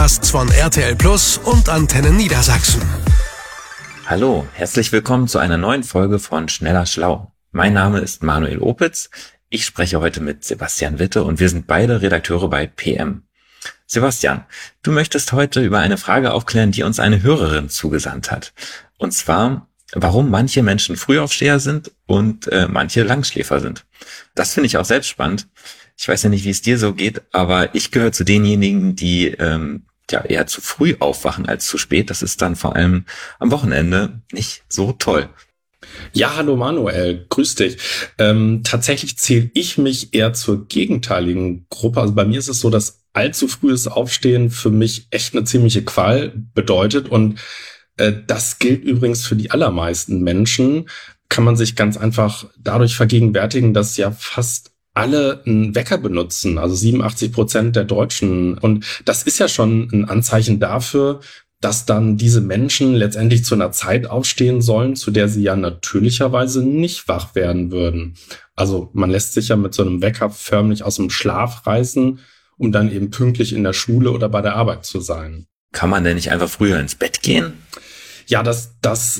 Podcasts von RTL Plus und Antenne Niedersachsen. Hallo, herzlich willkommen zu einer neuen Folge von Schneller Schlau. Mein Name ist Manuel Opitz. Ich spreche heute mit Sebastian Witte und wir sind beide Redakteure bei PM. Sebastian, du möchtest heute über eine Frage aufklären, die uns eine Hörerin zugesandt hat. Und zwar, warum manche Menschen Frühaufsteher sind und manche Langschläfer sind. Das finde ich auch selbst spannend. Ich weiß ja nicht, wie es dir so geht, aber ich gehöre zu denjenigen, die eher zu früh aufwachen als zu spät. Das ist dann vor allem am Wochenende nicht so toll. Ja, hallo Manuel, grüß dich. Tatsächlich zähle ich mich eher zur gegenteiligen Gruppe. Also bei mir ist es so, dass allzu frühes Aufstehen für mich echt eine ziemliche Qual bedeutet. Und das gilt übrigens für die allermeisten Menschen. Kann man sich ganz einfach dadurch vergegenwärtigen, dass ja fast alle einen Wecker benutzen, also 87% der Deutschen. Und das ist ja schon ein Anzeichen dafür, dass dann diese Menschen letztendlich zu einer Zeit aufstehen sollen, zu der sie ja natürlicherweise nicht wach werden würden. Also man lässt sich ja mit so einem Wecker förmlich aus dem Schlaf reißen, um dann eben pünktlich in der Schule oder bei der Arbeit zu sein. Kann man denn nicht einfach früher ins Bett gehen? Ja, das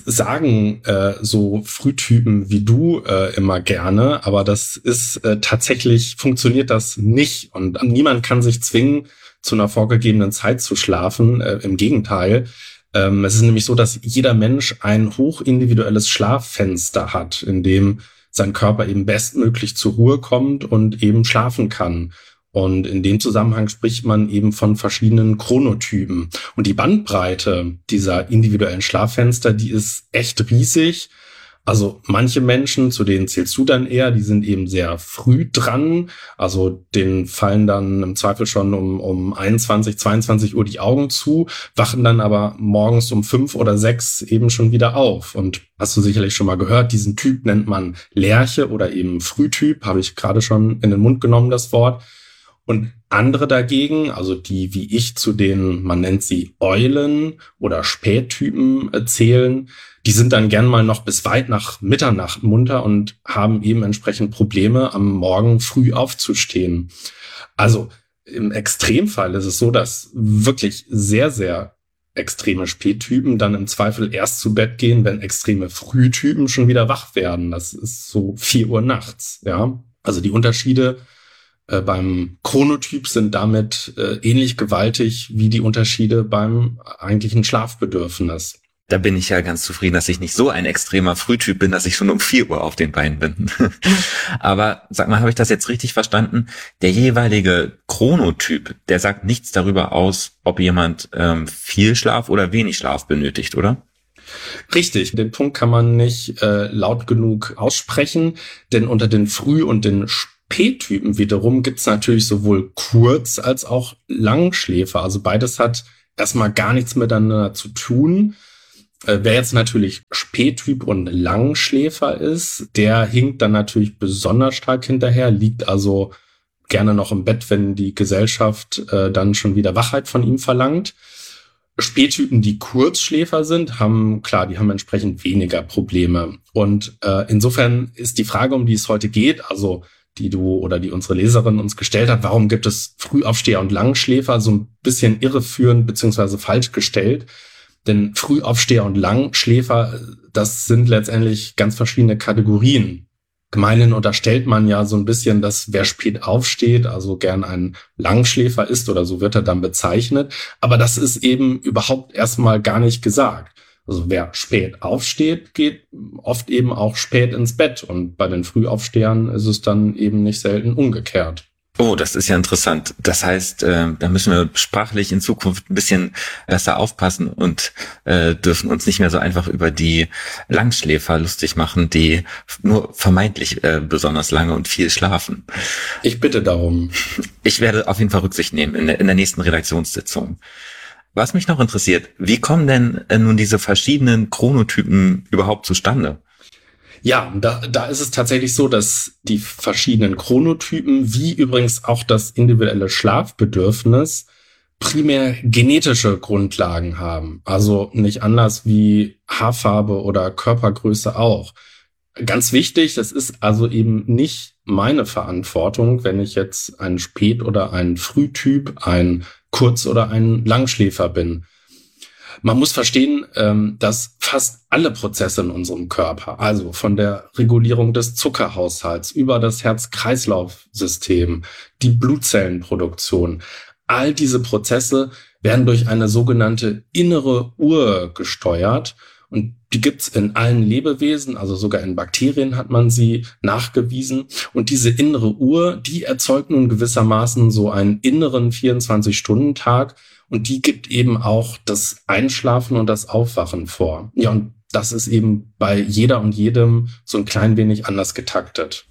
sagen so Frühtypen wie du immer gerne, aber das ist tatsächlich funktioniert das nicht und niemand kann sich zwingen, zu einer vorgegebenen Zeit zu schlafen. Im Gegenteil, es ist nämlich so, dass jeder Mensch ein hochindividuelles Schlaffenster hat, in dem sein Körper eben bestmöglich zur Ruhe kommt und eben schlafen kann. Und in dem Zusammenhang spricht man eben von verschiedenen Chronotypen. Und die Bandbreite dieser individuellen Schlaffenster, die ist echt riesig. Also manche Menschen, zu denen zählst du dann eher, die sind eben sehr früh dran. Also denen fallen dann im Zweifel schon um 21, 22 Uhr die Augen zu, wachen dann aber morgens um 5 oder 6 eben schon wieder auf. Und hast du sicherlich schon mal gehört, diesen Typ nennt man Lerche oder eben Frühtyp, habe ich gerade schon in den Mund genommen, das Wort. Und andere dagegen, also die wie ich zu den, man nennt sie Eulen oder Spättypen zählen, die sind dann gern mal noch bis weit nach Mitternacht munter und haben eben entsprechend Probleme, am Morgen früh aufzustehen. Also im Extremfall ist es so, dass wirklich sehr, sehr extreme Spättypen dann im Zweifel erst zu Bett gehen, wenn extreme Frühtypen schon wieder wach werden. Das ist so 4 Uhr nachts, ja. Also die Unterschiede beim Chronotyp sind damit ähnlich gewaltig wie die Unterschiede beim eigentlichen Schlafbedürfnis. Da bin ich ja ganz zufrieden, dass ich nicht so ein extremer Frühtyp bin, dass ich schon um 4 Uhr auf den Beinen bin. Aber sag mal, habe ich das jetzt richtig verstanden? Der jeweilige Chronotyp, der sagt nichts darüber aus, ob jemand viel Schlaf oder wenig Schlaf benötigt, oder? Richtig, den Punkt kann man nicht laut genug aussprechen, denn unter den Früh- und den Spättypen wiederum gibt's natürlich sowohl Kurz- als auch Langschläfer. Also beides hat erstmal gar nichts miteinander zu tun. Wer jetzt natürlich Spättyp und Langschläfer ist, der hinkt dann natürlich besonders stark hinterher, liegt also gerne noch im Bett, wenn die Gesellschaft dann schon wieder Wachheit von ihm verlangt. Spättypen, die Kurzschläfer sind, die haben entsprechend weniger Probleme. Und insofern ist die Frage, um die es heute geht, also die du oder die unsere Leserin uns gestellt hat, warum gibt es Frühaufsteher und Langschläfer, so ein bisschen irreführend beziehungsweise falsch gestellt. Denn Frühaufsteher und Langschläfer, das sind letztendlich ganz verschiedene Kategorien. Gemeinhin unterstellt man ja so ein bisschen, dass wer spät aufsteht, also gern ein Langschläfer ist oder so wird er dann bezeichnet. Aber das ist eben überhaupt erstmal gar nicht gesagt. Also wer spät aufsteht, geht oft eben auch spät ins Bett. Und bei den Frühaufstehern ist es dann eben nicht selten umgekehrt. Oh, das ist ja interessant. Das heißt, da müssen wir sprachlich in Zukunft ein bisschen besser aufpassen und dürfen uns nicht mehr so einfach über die Langschläfer lustig machen, die nur vermeintlich besonders lange und viel schlafen. Ich bitte darum. Ich werde auf jeden Fall Rücksicht nehmen in der nächsten Redaktionssitzung. Was mich noch interessiert, wie kommen denn nun diese verschiedenen Chronotypen überhaupt zustande? Ja, da ist es tatsächlich so, dass die verschiedenen Chronotypen, wie übrigens auch das individuelle Schlafbedürfnis, primär genetische Grundlagen haben. Also nicht anders wie Haarfarbe oder Körpergröße auch. Ganz wichtig, das ist also eben nicht meine Verantwortung, wenn ich jetzt ein Spät- oder ein Frühtyp, ein Kurz- oder ein Langschläfer bin. Man muss verstehen, dass fast alle Prozesse in unserem Körper, also von der Regulierung des Zuckerhaushalts über das Herz-Kreislauf-System, die Blutzellenproduktion, all diese Prozesse werden durch eine sogenannte innere Uhr gesteuert. Und die gibt's in allen Lebewesen, also sogar in Bakterien hat man sie nachgewiesen. Und diese innere Uhr, die erzeugt nun gewissermaßen so einen inneren 24-Stunden-Tag. Und die gibt eben auch das Einschlafen und das Aufwachen vor. Ja, und das ist eben bei jeder und jedem so ein klein wenig anders getaktet.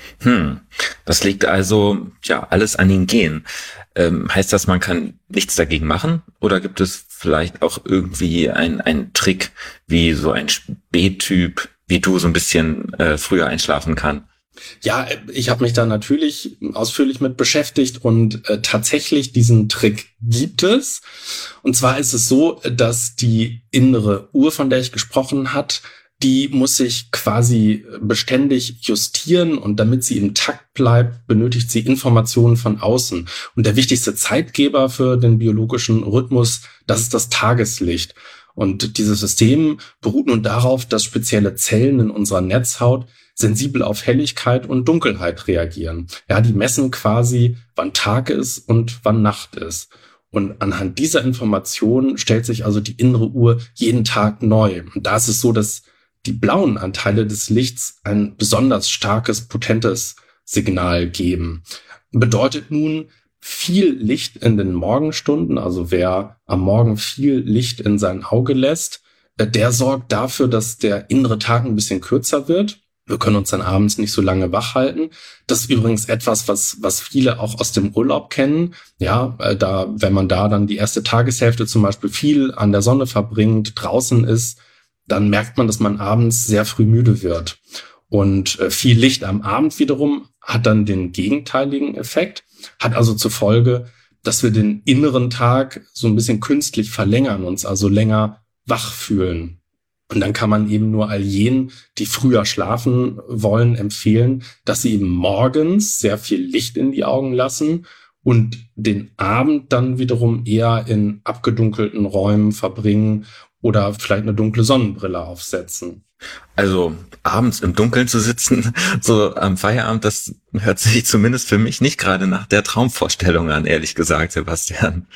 Das liegt also alles an den Genen. Heißt das, man kann nichts dagegen machen? Oder gibt es vielleicht auch irgendwie einen Trick, wie so ein Spättyp wie du so ein bisschen früher einschlafen kann? Ja, ich habe mich da natürlich ausführlich mit beschäftigt und tatsächlich diesen Trick gibt es. Und zwar ist es so, dass die innere Uhr, von der ich gesprochen hat, die muss sich quasi beständig justieren und damit sie im Takt bleibt, benötigt sie Informationen von außen. Und der wichtigste Zeitgeber für den biologischen Rhythmus, das ist das Tageslicht. Und dieses System beruht nun darauf, dass spezielle Zellen in unserer Netzhaut sensibel auf Helligkeit und Dunkelheit reagieren. Ja, die messen quasi, wann Tag ist und wann Nacht ist. Und anhand dieser Informationen stellt sich also die innere Uhr jeden Tag neu. Und da ist es so, dass die blauen Anteile des Lichts ein besonders starkes, potentes Signal geben. Bedeutet nun, viel Licht in den Morgenstunden, also wer am Morgen viel Licht in sein Auge lässt, der sorgt dafür, dass der innere Tag ein bisschen kürzer wird. Wir können uns dann abends nicht so lange wach halten. Das ist übrigens etwas, was viele auch aus dem Urlaub kennen. Ja, wenn man da dann die erste Tageshälfte zum Beispiel viel an der Sonne verbringt, draußen ist, dann merkt man, dass man abends sehr früh müde wird. Und viel Licht am Abend wiederum hat dann den gegenteiligen Effekt, hat also zur Folge, dass wir den inneren Tag so ein bisschen künstlich verlängern, uns also länger wach fühlen. Und dann kann man eben nur all jenen, die früher schlafen wollen, empfehlen, dass sie eben morgens sehr viel Licht in die Augen lassen und den Abend dann wiederum eher in abgedunkelten Räumen verbringen oder vielleicht eine dunkle Sonnenbrille aufsetzen. Also abends im Dunkeln zu sitzen, so am Feierabend, das hört sich zumindest für mich nicht gerade nach der Traumvorstellung an, ehrlich gesagt, Sebastian.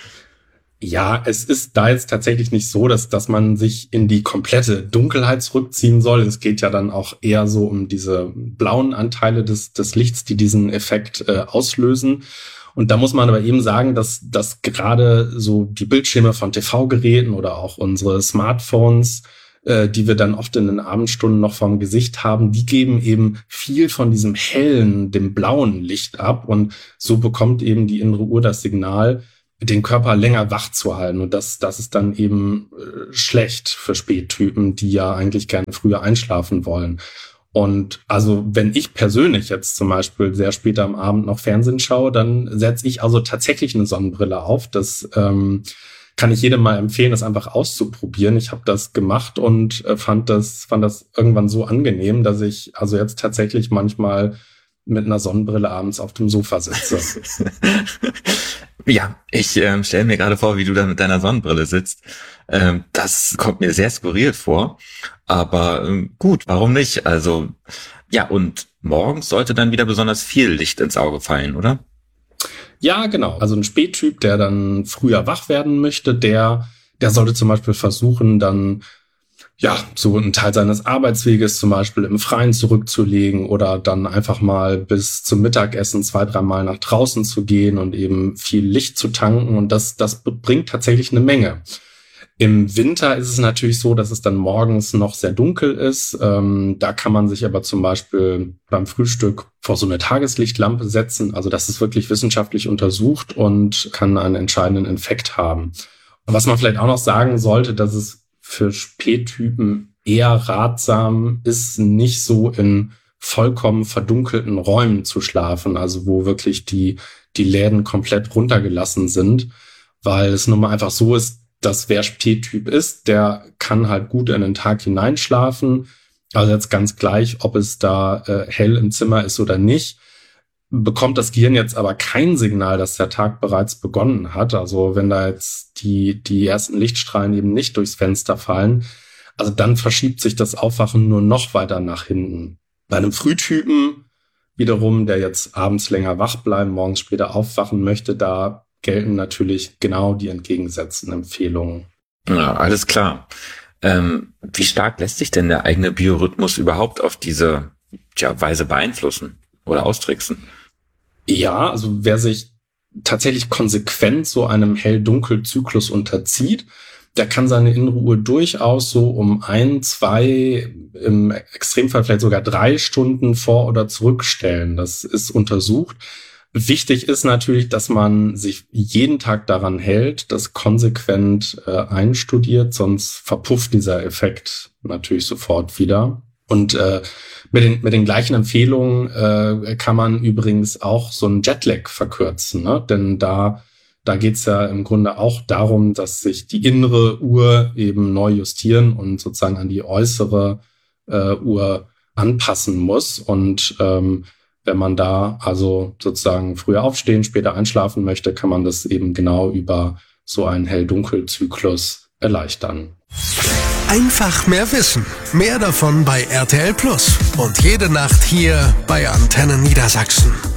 Ja, es ist da jetzt tatsächlich nicht so, dass man sich in die komplette Dunkelheit zurückziehen soll. Es geht ja dann auch eher so um diese blauen Anteile des Lichts, die diesen Effekt auslösen. Und da muss man aber eben sagen, dass gerade so die Bildschirme von TV-Geräten oder auch unsere Smartphones, die wir dann oft in den Abendstunden noch vorm Gesicht haben, die geben eben viel von diesem hellen, dem blauen Licht ab. Und so bekommt eben die innere Uhr das Signal, den Körper länger wach zu halten. Und das ist dann eben schlecht für Spättypen, die ja eigentlich gerne früher einschlafen wollen. Und also wenn ich persönlich jetzt zum Beispiel sehr spät am Abend noch Fernsehen schaue, dann setze ich also tatsächlich eine Sonnenbrille auf. Das kann ich jedem mal empfehlen, das einfach auszuprobieren. Ich habe das gemacht und fand das irgendwann so angenehm, dass ich also jetzt tatsächlich manchmal mit einer Sonnenbrille abends auf dem Sofa sitze. Ja, ich stelle mir gerade vor, wie du da mit deiner Sonnenbrille sitzt. Das kommt mir sehr skurril vor, aber gut, warum nicht? Also ja, und morgens sollte dann wieder besonders viel Licht ins Auge fallen, oder? Ja, genau. Also ein Spättyp, der dann früher wach werden möchte, der sollte zum Beispiel versuchen, dann so einen Teil seines Arbeitsweges zum Beispiel im Freien zurückzulegen oder dann einfach mal bis zum Mittagessen 2-3 Mal nach draußen zu gehen und eben viel Licht zu tanken. Und das bringt tatsächlich eine Menge. Im Winter ist es natürlich so, dass es dann morgens noch sehr dunkel ist. Da kann man sich aber zum Beispiel beim Frühstück vor so eine Tageslichtlampe setzen. Also das ist wirklich wissenschaftlich untersucht und kann einen entscheidenden Effekt haben. Und was man vielleicht auch noch sagen sollte, dass es für Spättypen eher ratsam ist, nicht so in vollkommen verdunkelten Räumen zu schlafen, also wo wirklich die Läden komplett runtergelassen sind, weil es nun mal einfach so ist, dass wer Spättyp ist, der kann halt gut in den Tag hineinschlafen, also jetzt ganz gleich, ob es da hell im Zimmer ist oder nicht, bekommt das Gehirn jetzt aber kein Signal, dass der Tag bereits begonnen hat. Also wenn da jetzt die ersten Lichtstrahlen eben nicht durchs Fenster fallen, also dann verschiebt sich das Aufwachen nur noch weiter nach hinten. Bei einem Frühtypen wiederum, der jetzt abends länger wach bleiben, morgens später aufwachen möchte, da gelten natürlich genau die entgegengesetzten Empfehlungen. Ja, alles klar. Wie stark lässt sich denn der eigene Biorhythmus überhaupt auf diese Weise beeinflussen oder austricksen? Ja, also wer sich tatsächlich konsequent so einem Hell-Dunkel-Zyklus unterzieht, der kann seine innere Uhr durchaus so um 1, 2, im Extremfall vielleicht sogar 3 Stunden vor- oder zurückstellen. Das ist untersucht. Wichtig ist natürlich, dass man sich jeden Tag daran hält, das konsequent einstudiert, sonst verpufft dieser Effekt natürlich sofort wieder. Und mit den gleichen Empfehlungen kann man übrigens auch so einen Jetlag verkürzen, ne? Denn da geht's ja im Grunde auch darum, dass sich die innere Uhr eben neu justieren und sozusagen an die äußere Uhr anpassen muss. Und wenn man da also sozusagen früher aufstehen, später einschlafen möchte, kann man das eben genau über so einen Hell-Dunkel-Zyklus erleichtern. Einfach mehr wissen. Mehr davon bei RTL Plus. Und jede Nacht hier bei Antenne Niedersachsen.